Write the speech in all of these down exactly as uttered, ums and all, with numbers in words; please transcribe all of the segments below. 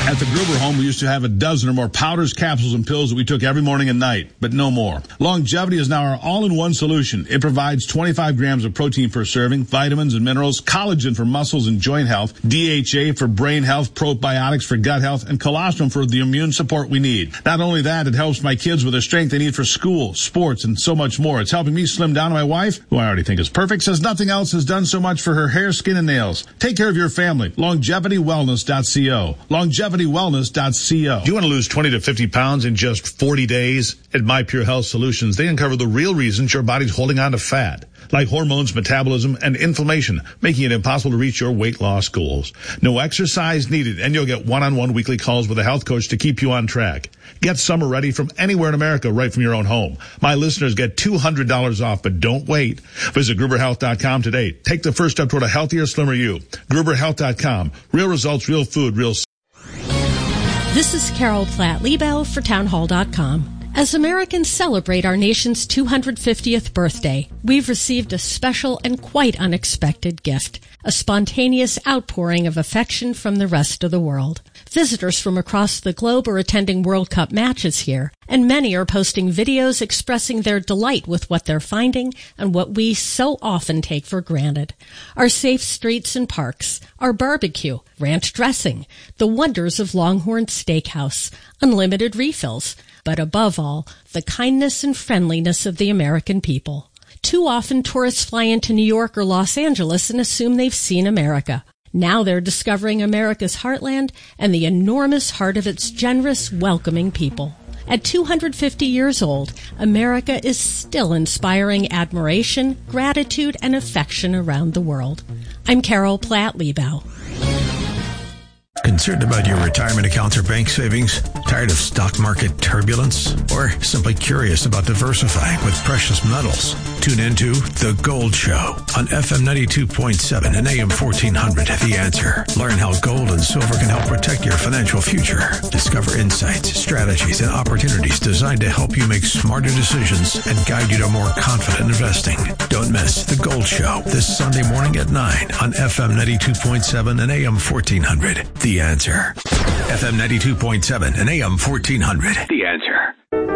At the Gruber home, we used to have a dozen or more powders, capsules, and pills that we took every morning and night, but no more. Longevity is now our all-in-one solution. It provides twenty-five grams of protein per serving, vitamins and minerals, collagen for muscles and joint health, D H A for brain health, probiotics for gut health, and colostrum for the immune support we need. Not only that, it helps my kids with the strength they need for school, sports, and so much more. It's helping me slim down. My wife, who I already think is perfect, says nothing else has done so much for her hair, skin, and nails. Take care of your family. longevity wellness dot co. longevity wellness dot co. Do you want to lose twenty to fifty pounds in just forty days? At My Pure Health Solutions, they uncover the real reasons your body's holding on to fat, like hormones, metabolism, and inflammation, making it impossible to reach your weight loss goals. No exercise needed, and you'll get one-on-one weekly calls with a health coach to keep you on track. Get summer ready from anywhere in America right from your own home. My listeners get two hundred dollars off, but don't wait. Visit Gruber Health dot com today. Take the first step toward a healthier, slimmer you. Gruber Health dot com. Real results, real food, real... This is Carol Platt-Liebau for Town Hall dot com. As Americans celebrate our nation's two hundred fiftieth birthday, we've received a special and quite unexpected gift, a spontaneous outpouring of affection from the rest of the world. Visitors from across the globe are attending World Cup matches here, and many are posting videos expressing their delight with what they're finding and what we so often take for granted. Our safe streets and parks, our barbecue, ranch dressing, the wonders of Longhorn Steakhouse, unlimited refills, but above all, the kindness and friendliness of the American people. Too often, tourists fly into New York or Los Angeles and assume they've seen America. Now they're discovering America's heartland and the enormous heart of its generous, welcoming people. At two hundred fifty years old, America is still inspiring admiration, gratitude, and affection around the world. I'm Carol Platt-Liebau. Concerned about your retirement accounts or bank savings? Tired of stock market turbulence? Or simply curious about diversifying with precious metals? Tune into The Gold Show on F M ninety-two point seven and A M fourteen hundred. The Answer. Learn how gold and silver can help protect your financial future. Discover insights, strategies, and opportunities designed to help you make smarter decisions and guide you to more confident investing. Don't miss The Gold Show this Sunday morning at nine on F M ninety-two point seven and A M fourteen hundred. The Answer. F M ninety-two point seven and A M fourteen hundred. The Answer.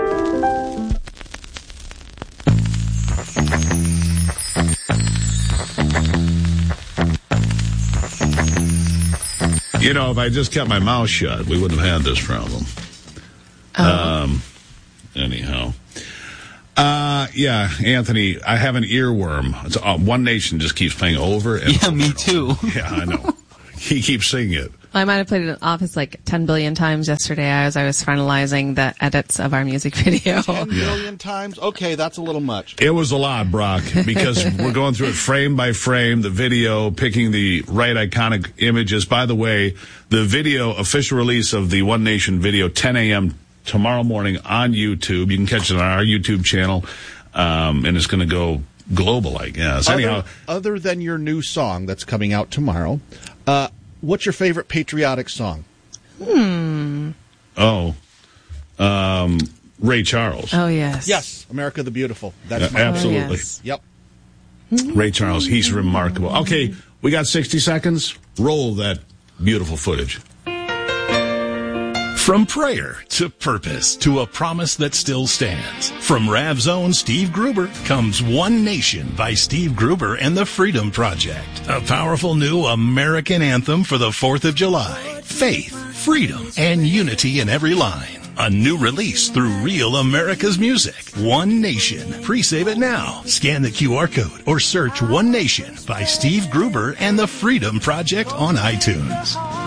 You know, if I just kept my mouth shut, we wouldn't have had this problem. Oh. Um, anyhow. Uh, yeah, Anthony, I have an earworm. It's, uh, One Nation just keeps playing over and Yeah, over me and too. over. Yeah, I know. He keeps singing it. I might have played it in Office like ten billion times yesterday as I was finalizing the edits of our music video. ten billion times? Okay, that's a little much. It was a lot, Brock, because we're going through it frame by frame, the video, picking the right iconic images. By the way, the video, official release of the One Nation video, ten a.m. tomorrow morning on YouTube. You can catch it on our YouTube channel, um, and it's going to go global, I guess. Other, Anyhow, other than your new song that's coming out tomorrow, uh, what's your favorite patriotic song? Hmm. Oh, um, Ray Charles. Oh, yes. Yes, America the Beautiful. That's Uh, my absolutely. Oh, yes. Yep. Ray Charles, he's remarkable. Okay, we got sixty seconds. Roll that beautiful footage. From prayer to purpose to a promise that still stands. From Rav's own Steve Gruber comes One Nation by Steve Gruber and the Freedom Project. A powerful new American anthem for the fourth of July. Faith, freedom, and unity in every line. A new release through Real America's Music. One Nation. Pre-save it now. Scan the Q R code or search One Nation by Steve Gruber and the Freedom Project on iTunes.